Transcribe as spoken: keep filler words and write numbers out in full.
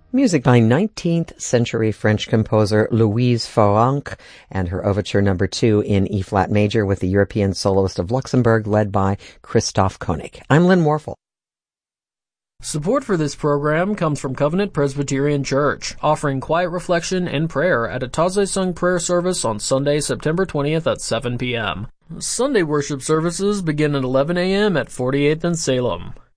Music by nineteenth century French composer Louise Farrenc and her Overture Number two in E-flat major with the European Soloist of Luxembourg led by Christoph Koenig. I'm Lynn Morphle. Support for this program comes from Covenant Presbyterian Church, offering quiet reflection and prayer at a Taizé Sung prayer service on Sunday, September twentieth at seven p.m. Sunday worship services begin at eleven a.m. at forty-eighth and Salem.